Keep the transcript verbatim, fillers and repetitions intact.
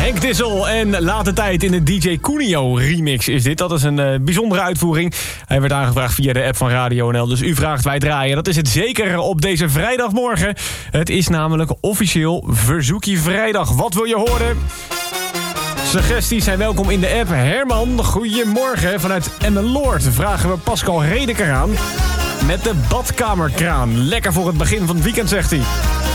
Henk Dissel en Late Tijd in de D J Cuneo remix is dit. Dat is een uh, bijzondere uitvoering. Hij werd aangevraagd via de app van Radio N L. Dus u vraagt, wij draaien. Dat is het zeker op deze vrijdagmorgen. Het is namelijk officieel Verzoekie Vrijdag. Wat wil je horen? Suggesties zijn welkom in de app. Herman, goedemorgen. Vanuit Emmeloord vragen we Pascal Redeker aan met de badkamerkraan. Lekker voor het begin van het weekend, zegt hij.